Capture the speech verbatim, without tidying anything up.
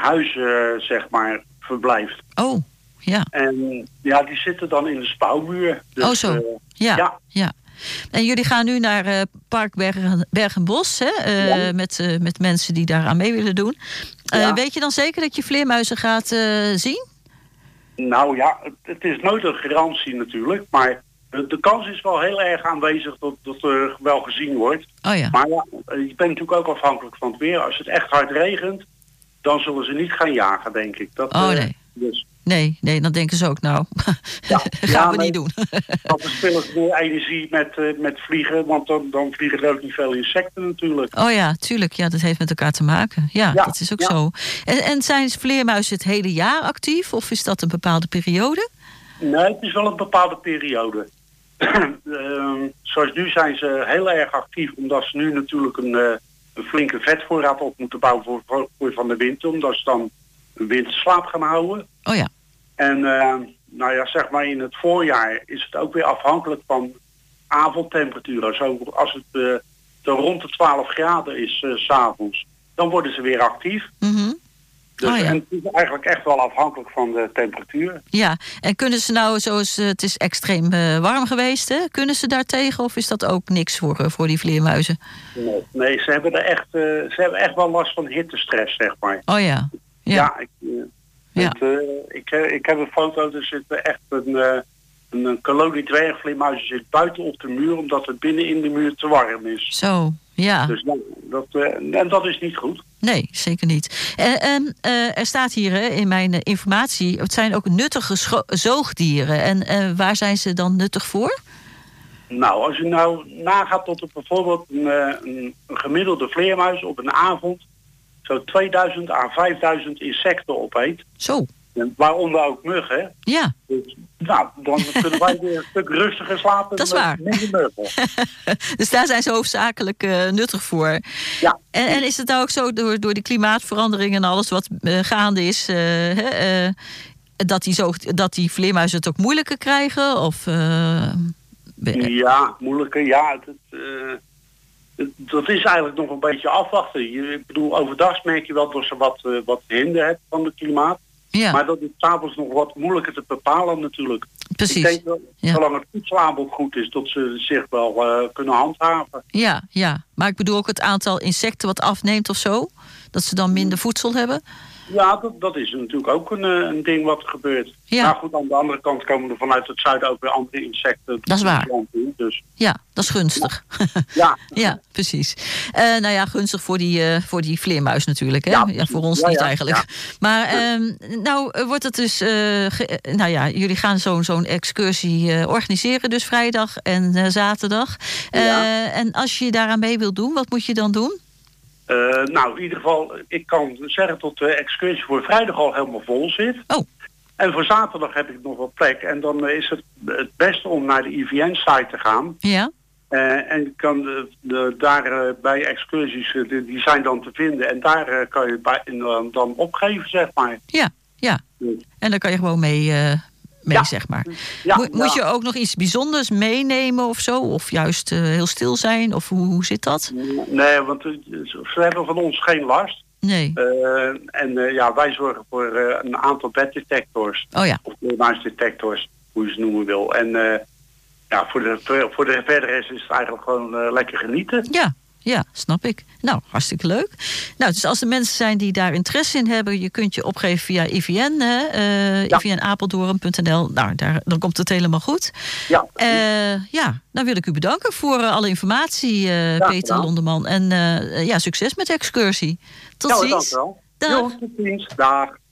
huizen, zeg maar, verblijft. Oh, ja. En ja, die zitten dan in de spouwmuur. Dus, oh zo, uh, ja, ja. ja. En jullie gaan nu naar uh, Park Bergen, Bergenbos, hè? Uh, ja. met, uh, met mensen die daar aan mee willen doen. Uh, ja. Weet je dan zeker dat je vleermuizen gaat uh, zien? Nou ja, het, het is nooit een garantie natuurlijk, maar de, de kans is wel heel erg aanwezig dat, dat er wel gezien wordt. Oh ja. Maar ja, je bent natuurlijk ook afhankelijk van het weer. Als het echt hard regent, dan zullen ze niet gaan jagen, denk ik. Dat, oh nee. Uh, dus. Nee, nee, dan denken ze ook, nou, ja, gaan ja, we nee, niet doen. Dan verspillen ze meer energie met, uh, met vliegen, want dan, dan vliegen er ook niet veel insecten natuurlijk. Oh ja, tuurlijk, ja, dat heeft met elkaar te maken. Ja, ja dat is ook ja. zo. En, en zijn vleermuizen het hele jaar actief, of is dat een bepaalde periode? Nee, het is wel een bepaalde periode. uh, zoals nu zijn ze heel erg actief, omdat ze nu natuurlijk een, uh, een flinke vetvoorraad op moeten bouwen voor, voor, voor van de winter, omdat ze dan een winterslaap gaan houden. Oh ja. En uh, nou ja, zeg maar in het voorjaar is het ook weer afhankelijk van avondtemperaturen. Zo, als het uh, rond de twaalf graden is uh, 's avonds, dan worden ze weer actief. Mm-hmm. Dus, oh ja. En het is eigenlijk echt wel afhankelijk van de temperatuur. Ja, en kunnen ze nou, zoals uh, het is extreem uh, warm geweest, hè? Kunnen ze daar tegen of is dat ook niks voor, uh, voor die vleermuizen? Nee, nee ze, hebben er echt, uh, ze hebben echt wel last van hittestress, zeg maar. Oh ja. Ja, ja, ik, uh, ja. Het, uh, ik, uh, ik heb een foto, er zit echt een, uh, een, een kolonie dwergvleermuizen zit buiten op de muur, omdat het binnen in de muur te warm is. Zo, ja. Dus dat, dat, uh, en dat is niet goed. Nee, zeker niet. Uh, uh, uh, er staat hier uh, in mijn uh, informatie, het zijn ook nuttige scho- zoogdieren. En uh, waar zijn ze dan nuttig voor? Nou, als je nou nagaat tot er bijvoorbeeld een, uh, een, een gemiddelde vleermuis op een avond zo tweeduizend à vijfduizend insecten opeet. Zo. En waaronder ook muggen. Ja. Dus, nou, dan kunnen wij weer een stuk rustiger slapen. Dat is waar. Met muggen. Dus daar zijn ze hoofdzakelijk uh, nuttig voor. Ja. En, en is het nou ook zo door, door de klimaatverandering en alles wat uh, gaande is, uh, uh, dat, die zoog, dat die vleermuizen het ook moeilijker krijgen? Of, uh, ja, moeilijker. Ja, het, uh, dat is eigenlijk nog een beetje afwachten. Je, ik bedoel, overdag merk je wel dat ze wat, uh, wat hinder hebben van het klimaat. Ja. Maar dat is 's avonds nog wat moeilijker te bepalen natuurlijk. Precies. Ik denk dat ja. zolang het voedselaanbod goed is, dat ze zich wel uh, kunnen handhaven. Ja, ja, maar ik bedoel ook het aantal insecten wat afneemt of zo. Dat ze dan minder voedsel hebben. Ja, dat, dat is natuurlijk ook een, een ding wat er gebeurt. Ja. Maar goed, aan de andere kant komen er vanuit het zuiden ook weer andere insecten. Dat is waar. In, dus. Ja, dat is gunstig. Ja, ja precies. Uh, nou ja, gunstig voor die, uh, voor die vleermuis natuurlijk. Hè? Ja, ja, voor ons ja, niet ja, eigenlijk. Ja. Maar uh, nou wordt het dus... Uh, ge, nou ja, jullie gaan zo, zo'n excursie uh, organiseren dus vrijdag en uh, zaterdag. Uh, ja. En als je daaraan mee wilt doen, wat moet je dan doen? Uh, nou, in ieder geval, ik kan zeggen dat de excursie voor vrijdag al helemaal vol zit. Oh. En voor zaterdag heb ik nog wat plek. En dan uh, is het het beste om naar de I V N-site te gaan. Ja. Uh, en kan de, de, daar uh, bij excursies, uh, die, die zijn dan te vinden. En daar uh, kan je bij, uh, dan opgeven, zeg maar. Ja, ja. En dan kan je gewoon mee... Uh... mee, ja. zeg maar. Ja, Mo- moet ja. je ook nog iets bijzonders meenemen of zo? Of juist uh, heel stil zijn? Of hoe, hoe zit dat? Nee, want uh, ze hebben van ons geen last. Nee. Uh, en uh, ja, wij zorgen voor uh, een aantal beddetectors. Oh ja. Of detectors, hoe je ze noemen wil. En uh, ja, voor de, voor de verdere rest is het eigenlijk gewoon uh, lekker genieten. Ja. Ja, snap ik. Nou, hartstikke leuk. Nou, dus als er mensen zijn die daar interesse in hebben, je kunt je opgeven via I V N, hè, uh, ja. I V N apeldoorn punt n l. Nou, daar, dan komt het helemaal goed. Ja. Uh, ja, dan wil ik u bedanken voor uh, alle informatie, uh, ja, Peter ja. Londerman. En uh, ja, succes met de excursie. Tot ja, ziens. Dank wel. Dag. Jo, tot ziens. Dag.